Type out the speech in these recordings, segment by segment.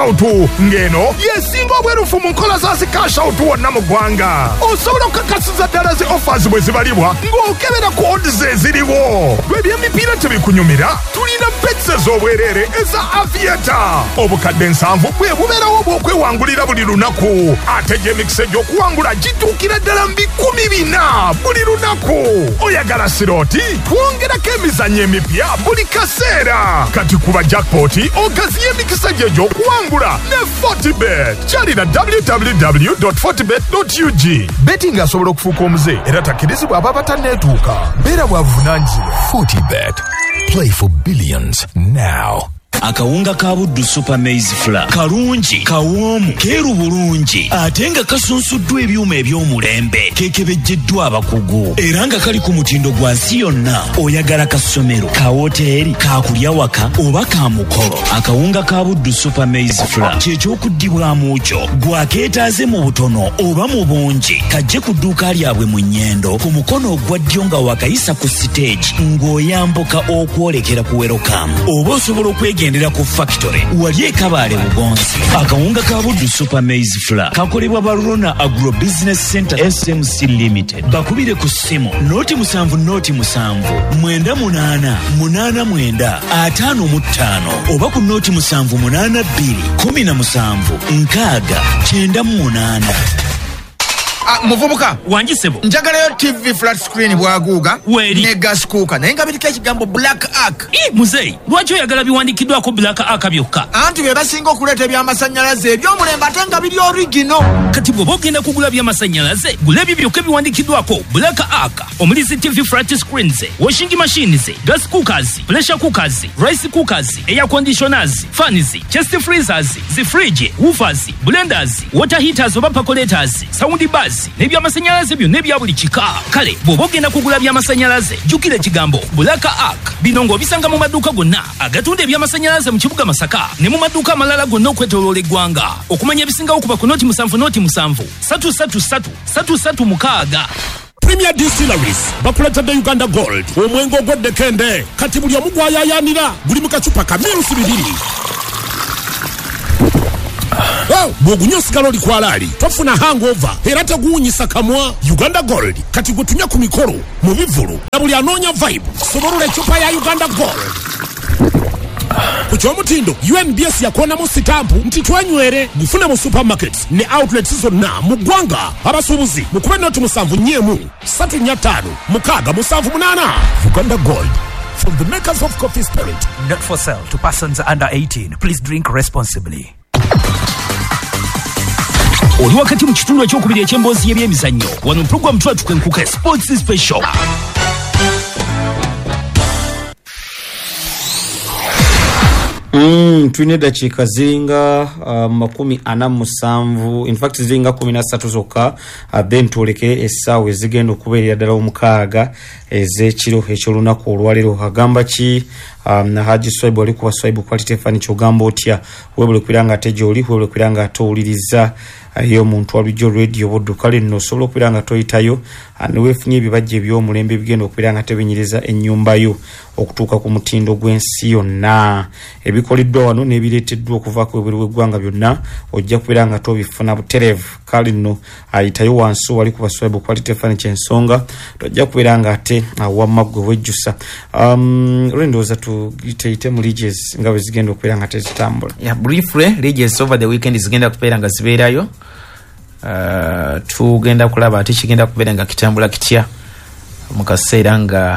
Auto ngeno yesinga obwerufu mu nkola za cash out wonna mu ggwanga. Osobola okukakasiza ddala zi offers bwe zibalibwa ng'okebera ku odds eziriwo. Bwe by'emipiira tebikunyumira tulina bets ez'obwereere eza Aviator. Obukadde 7 bwe bubeerawo bw'okwewangulira buli lunaku. Ate gy'emikisa gy'okuwangula gituukira ddala mu 400 buli lunaku. Oyagala siroti twongerako emizannyo emipya buli kaseera. Kati kuba jackpot ogaziya emikisa gye gy'okuwangula ne Fortibet. Kyalira www.fortibet.ug. Betting asobola okufuuka omuze era takkirizibwa aba batanneetuuka. Beera bw'avunaanyizibwa. Fortibet. Play for billions now. Akawunga ka Buddu Super Maize Flour kalungi kawoomu keeru bulungi ate nga kasunsuddwa ebyuma eby'omulembe keekebejjeddwa abakugu era nga kali ku mutindo gwa nsi yonna. Oyagala ka ssomero, ka woteeri, ka kulya waka oba ka mukolo, akawunga ka Buddu Super Maize Flour ky'ekyokuddibwamu kyo. Gwakeetaaze mu butono oba mu bungi kajje ku dduuka lyabwe mu Nnyendo ku mukono ogwa ddyo nga wakayisa ku stage ng'oyambuka okwolekera ku Welcome oba osobola okwegendera ku factory wali e Kabale Bugonzi. Akawunga ka Buddu Super Maize Flour kakolebwa Barona Agro Business Center SMC Limited. Bakubire ku ssimu noti 7 noti 7 98 89 55 oba ku noti 7 82 17 nkaaga 98. Muvubuka wanjisebo njagalayo TV flat screen bwaguuga ne gas cooker naye nga biriko ekigambo Black Ark. Muzeyi lwaki oyagala biwandikiddwako Black Ark byokka? Anti be basinga okuleeta ebyamasannyalaze eby'omulembe ate nga biri original. Kati bw'oba ogenda kugula byamasannyalaze gula ebyo byokka biwandikiddwako Black Ark. Omuli TV flat screens, washing machines, gas cookers, pressure cookers, rice cookers, air conditioners, fans, chest freezers, the fridge, woofers, blenders, water heaters oba percolators, sound bars n'ebyamasannyalaze byonna ebya buli kika. Kale bw'oba ogenda kugula byamasannyalaze jjukira ekigambo Black Ark. Bino ng'obisanga mu maduuka gonna agatunda ebyamasannyalaze mu kibuga Masaka ne mu maduuka amalala gonna okwetooloola eggwanga. Okumanya ebisingawo kuba ku noti 7 noti 7 333 mukaaga. Premier Distilleries bakuletedde Uganda Gold omwengo ogw'eddekende kati buli omu gwayaayaanira guli mu kacupa ka mirusi 2. Bw'ogunywa osigala oli kwalaali tofuna hangover era teguwunyisa kamwa. Uganda Gold kati gutumya ku mikolo mu bivulu na buli anoonya vibe soborula ecupa ya Uganda Gold. Ku ky'omutindo UNBS yakonamu sitampu nti twenywere gufune mu supermarkets ne outlets zonna mu ggwanga. Abasuubuzi mukube noti 7 nnyemu 345 mukaaga 78. Uganda Gold from the makers of Coffee Spirit. Not for sale to persons under 18. Please drink responsibly. Oli wakati mu kitundu ekyokubiri eky'emboozi y'ebyemizannyo wano program twatukenkuka sports special. Tulina eddakiika ziringa 47 in fact ziringa 13 zokka then tuoleke essaawa ezigenda okubeerera ddala omukaaga ez'ekiro eky'olunaku olwaleero. Agamba ki Haji Swaibu ali kuba Swaibu Quality Furniture ogamba otya webule kwiranga ate gy'oli webule kwiranga atowuliriza yo muntu walujo radio boddo kale nno osobola okwiranga toyitayo neweefunye ebibajje eby'omulembe bigenda okwiranga tebinyiriza ennyumba yo okutuuka ku mutindo gw'ensi yonna. Ebikoleddwa wano n'ebireeteddwa okuva ku ebweru w'eggwanga byonna ojja kwiranga tobifuna butereevu. Kale nno ayitayo wansi wali kuba Swaibu Quality Furniture ensonga tojja kwiranga ate wamma gwe wejjusa. Ndowooza tuyite mu Leges nga bwe zigenda okubeera tezitambula. Briefly Leges over the weekend zigenda kubeera nga zibeerayo. Tugenda kulaba ate kigenda kubeera nga kitambula kitya mu kaseera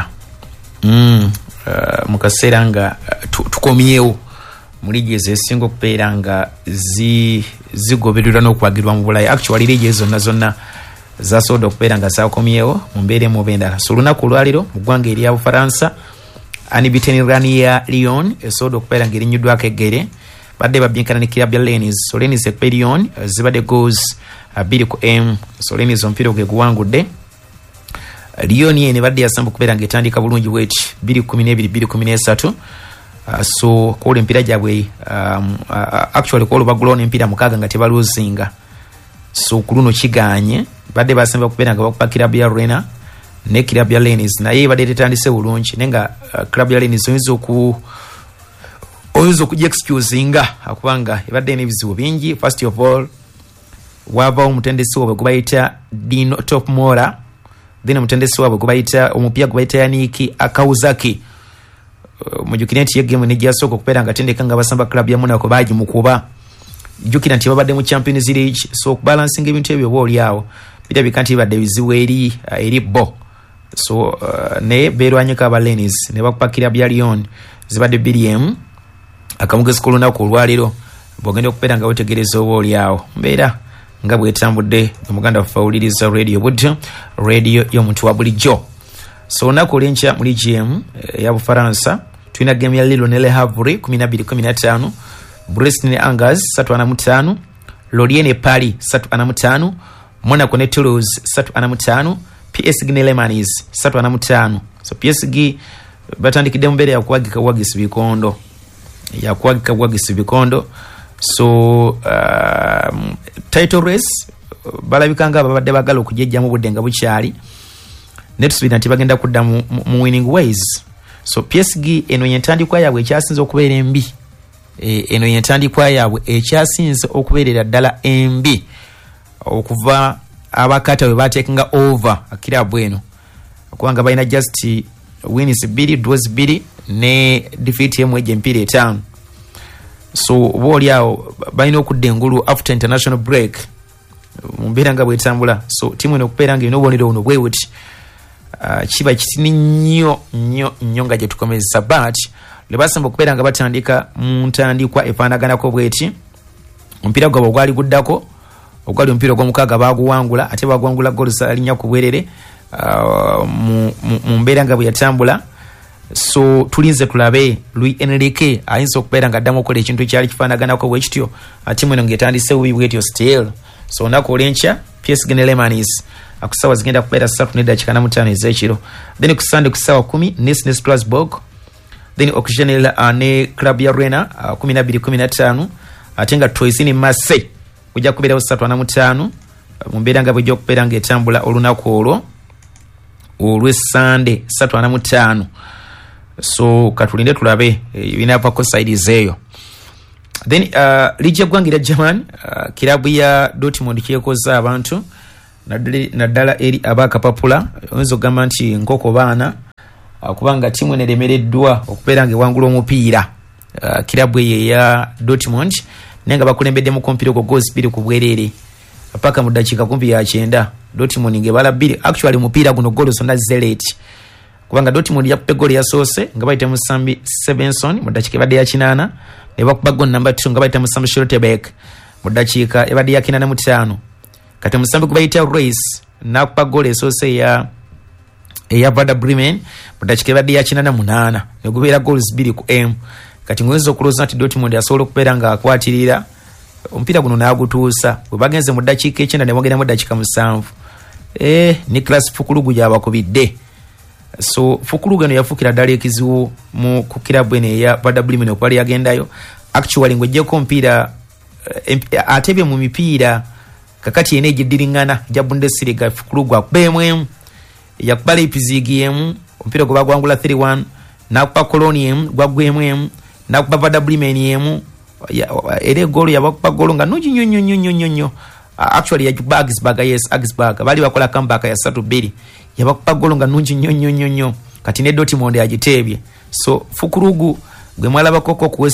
nga tukomyewo mu Leges esinga okubeera nga zigobererwa n'okwagirwa mu Bulaaya. Actually Leges zonna zasobola okubeera nga zakomyewo mu mbeera emu oba endala. So olunaku olwaliro mu ggwanga erya Bufaransa Unbeaten Rania Lyon esobola okubeera nga erinnyuddwako eggere badde babyenkana ne Club ya Rennes. So Rennes ekpe Lyon zibadde goals 2-1. So Rennes omupiira gwe guwangudde. Lyon yene badde yasamba okubeera nga etandika bulungi bweki 2-12-2-13. So kola empiira gyabwe actually kola bagulona empiira mukaaga nga tebaluzinga. So kuluno kiganye badde basamba okubeera nga bakupa Club ya Rennes ne Club ya Rennes naye badde tetandise bulungi nenga Club ya Rennes oyinza okujja excusinga akubanga ebadde n'ebizibu bingi. First of all wava omutendesi waabwe gubayita Dino Top Mora, then omutendesi waabwe gubayita omupya gubayita Yaniki Akauzaki. Mujukira nti yegemu nejasooka okubeera nga tendeka nga basamba club ya Monaco bagimukuba. Jukira nti babadde mu Champions League, so okubalancing ebintu ebyo boolyawo birabika nti bibadde bizibu eri bo. So ne beerwanyika abalenis ne bakupakira bya Lyon zibadde BDM akamugezi ku lunaku olwaliro bwogenda okubeera nga wetegereza oboolyawo mbeera nga bwetambudde omuganda waffe awuliriza radio budde radio y'omuntu wa bulijjo. So olunaku olwenkya muri GM ya Bufaransa tulina game ya Lille ne Le Havre 12-15, Brest ne Angers 3-5, Lorient ne Paris 3-5, Monaco ne Toulouse 3-5, PSG ne Le Mans 3-5. So PSG batandikidde mu mbeera yakuwagisa bikondo. So title race balabika nga babadde bagala okujejja mu budde nga bukyali netusubira nti bagenda kudda mu winning ways. So PSG eno yentandikwa yaabwe ekyasinze okubeera embi, eno yentandikwa yaabwe ekyasinze okubeerera ddala embi okuva abakata we batekinga over akirabu eno kubanga balina just wins 2 draws 2 ne defeat emu ejempira 5. So boolyawo balina okudda engulu after international break mu mbeera nga bwetambula. So timu eno okubeera nga erina obubonero buno bwe buti kiba kitini nnyo nga gye tukomezesa, but lwe basamba okubeera nga batandika mu ntandikwa efaanaganako bweti omupiira gwabwe ogwali guddako ogwali omupiira ogw'omukaaga baguwangula ate baguwangula goals alinnya ku bwerere mu mbeera nga bwe yatambula. So tulinze tulabe Luis Enrique ayinza okubeera nga addamu okukola ekintu ekyali kifaanaganako bwe kityo ate mweno ng'etandise bubi bwetyo still. So olunaku olwenkya PSG ne Le Mans akusawa zigenda kubeera 3:45 ez'ekiro, then ku Sunday ku ssaawa 10 Nice ne Strasbourg, then Ocasional ne Club ya Rennes 12:15, ate nga Troyes ne Marseille kujja kubeerawo 3:5 mu mbeera nga bwejja okubeera ng'etambula olunaku olwo olw'Sunday 3:5. So katulinde tulabe binavako sides eyo. Then lijja gwangira German kilabu ya Dortmund kyekoza abantu naddala eri abakapapula oyinza okugamba nti nkoko baana kubanga timu neremereddwa okubeera nga ewangula omupiira kilabu eyo ya Dortmund naye nga bakulembedde mu kompiro go goals 2 ku bwerere paka mu ddakiika kumpi ya 9 Dortmund ngebala 2 actually mupiira guno goals zonna zeleti kubanga Dortmund yakutte goal yasoose nga bayita mu Sambi Svensson mu ddakiika ebadde ya 8 ne bakuba goal number 2 nga bayita mu Sam Schlotterbeck mu ddakiika ebadde ya 45 kati musambi kubayita Reis nakupa goal esoose ya Werder Bremen mu ddakiika ebadde ya 88 ne gubeera goals 2 ku M. Kati ngoyinza okulooza nti Dortmund asobola okubeera nga akwatirira omupiira guno n'agutuusa bwe bagenze mu ddakiika 9 ne bagenda mu ddakiika 7 Niklas Fukulugu gy'abakubidde. So Fukulugu eno yafuukira ddala ekizibu ku kilabu eno eya Werder Bremen okwali yagendayo actually ng'oggyeko omupiira atebye mu mipiira kakati yena egiddiriŋŋana gya Bundesliga Fukulugu akubeemu emu yakuba Leipzig emu omupiira gwe bagwangula 3-1 n'akuba Cologne emu gwaggwemu emu n'akuba Werder Bremen emu era egoolo yabakuba goolo nga nungi nnyo actually yakuba Augsburg baali bakola comeback ya 3-2 yabakuba goolo nga nungi nnyo kati ne Dortmund yagiteebye. So Fukulugu gwe mwalabakoko ku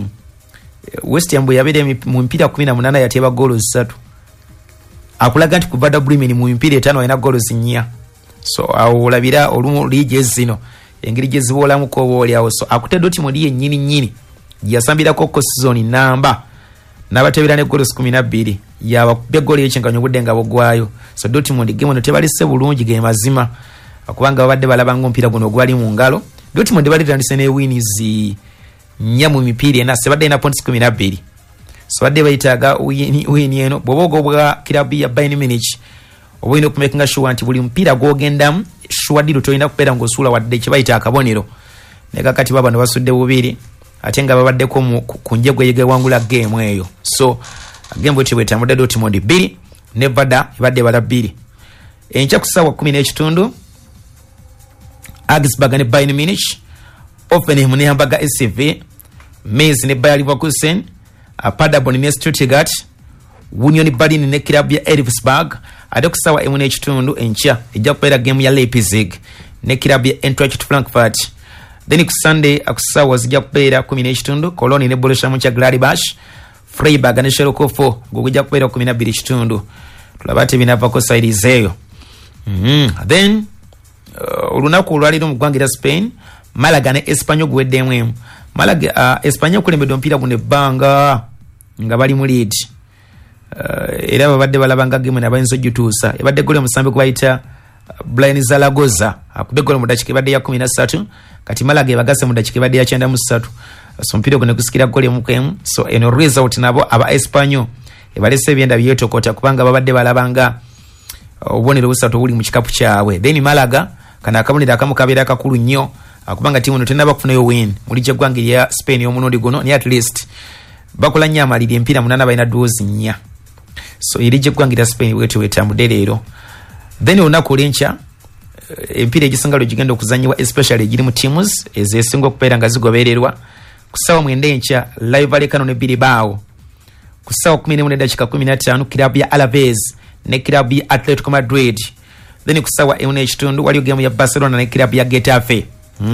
West Ham bwe yabeera mu mpiira 18 yateeba goolo 3 akulaga nti ku Werder Bremen mu mpiira 5 alina goolo 4. So awo olabira olumu liigi zino engeri gye ziboolamu ko oboolyawo. So akute Dortmund yennyini yasambirako ko season namba n'abateebera ne goolo 12 yabakubye goolo y'ekyenkanyo obudde nga bugwayo. So Dortmund game eno tebalise bulungi ge mazima kubanga babadde balaba ng'omupiira guno gwali mu ngalo. Dortmund balitandise ne wins 4 mu mipiira 4 sebadde na points 12. So badde bayitaaga wini eno bwobogo bwa kilabu ya Bayern Munich obulina okumakinga sure nti buli mupiira gwogendamu shuwadiro tolina kubeera ng'osuula wadde kye bayita akabonero ne kakati baba ne basudde bubiri ate nga babaddeko ku njegwe yegewangula game eyo. So game bwetyo bwetambudde Dortmund 2 ne Werder ebadde bala 2 enkya ku ssaawa 10:30 Augsburg ne Bayern Munich, Offenheim ne Hamburger SV, Mainz ne Bayer Leverkusen, Paderborn ne Stuttgart, Union Berlin ne club ya Elfsberg, ate ku ssaawa emu n'ekitundu enkya ejja kubeera game ya Leipzig ne club ya Eintracht Frankfurt. Then ku Sunday ku ssaawa zijja kubeera 10:30 Cologne ne Borussia Mönchengladbach, Freiburg ne Schalke 04 gujja kubeera 12:30. Tulaba ate binavako series eyo. Then olunaku olwaliro mu ggwanga lya Spain, Malaga ne Espanyol guweddemu. Malaga Espanyol kulembeddwa omupiira guno ebbanga nga bali mu lead. Era babadde balabanga game n'abayinza ogituusa. Ebadde gole omusambi gwe bayita Brian Zaragoza akube gole mu dakiika ebadde ya 13, kati Malaga ebagase mu dakiika ebadde ya 93. So omupiira guno gusikira gole mukemu. So eno result nabo aba Espanyol ebalese ebyenda byetokota kubanga babadde balabanga obubonero busatu buli mu kikapu kyabwe. Then Malaga kana akabonero akamu kabeera akakulu nnyo akubanga timu no tena bakufunayo win muri ggwanga lya Spain y'omunondi guno ni at least bakola nnyo amaliri empira munana balina dozi nnya. So iri ggwanga lya Spain wetambudde leero. Then olunaku olw'enkya empira egisinga lwe gigenda okuzannyibwa especially egiri mu teams ezeesinga okubeera nga zigobererwa ku ssaawa 9 enkya Rayo Vallecano ne Bilbao, ku ssaawa 11:15 club ya Alaves ne club ya Atletico Madrid. Then ku ssaawa 1:30 waliyo game ya Barcelona ne club ya Getafe.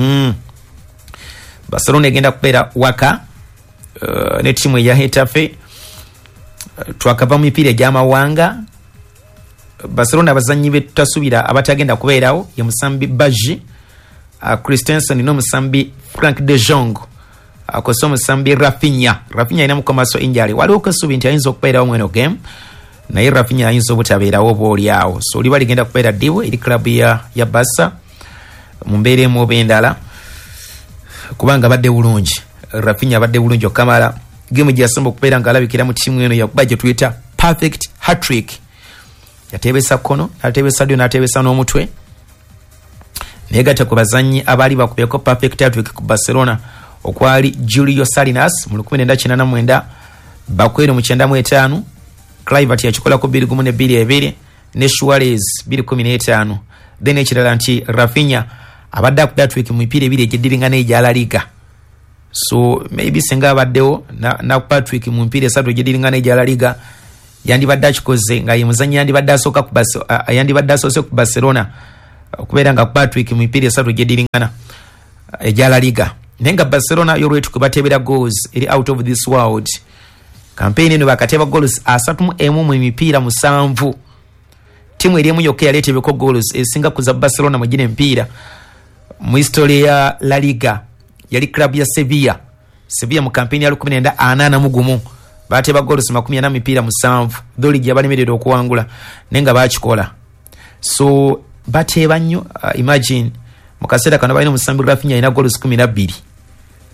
Barcelona egenda kubeera waka ne timu ya Getafe. Twakava mu mipiira egy'amawanga. Barcelona abazannyi be tutasubira abatagenda kubeerawo ye musambi Baji, Christensen n'omusambi Frank de Jong, akoso omusambi Rafinha ina mukomaso injali. Waliwo okusuubi nti ayinza okubeerawo mweno game naye Rafinha ayinza obutabeerawo oba oliawo. So oli baligenda kubeera ddibu eri club ya Barca mu mbeera emu oba endala kubanga badde bulungi. Rafinha abadde bulungi okamala game gyasomba okubeera nga alabikira mu tiimu eno yakuba gye tuyita perfect hat-trick. Yatebesa kono, yatebesa ddyo n'atebesa n'omutwe. Neegatta ku bazannyi abaali bakubyeko perfect hat-trick ku Barcelona okwali Julio Salinas mu 1989, Bakwero mu 95, Kluivert yakikolako 2012 ne Suarez 2015. Then ekirala nti Rafinha abadde akubya hat-trick mu mipiira ebiri egyeddiringana egya La Liga. So maybe senga abaddewo na Patrick mu mpira esatu egyeddiringana egya La Liga yandibadde akikoze nga ye muzannyi yandibadde asoose ku Barcelona okubeera nga Patrick mu mpira esatu egyeddiringana egya La Liga. Naye nga Barcelona y'olwetuku batebera goals eri out of this world. Campaign eno bakateba goals 31 mu mipiira 7. Timu eri emu yokka yaleetebeko goals esinga kuza Barcelona mu gine mpiira mu history ya La Liga yali club ya Sevilla mu campaign ya 1981 bateba goals 40 mipiira 7 doli gye balemerera okuwangula nenga bakikola. So bateba nnyo imagine mu kaseera kano balina musambi Rafinha ina goals 12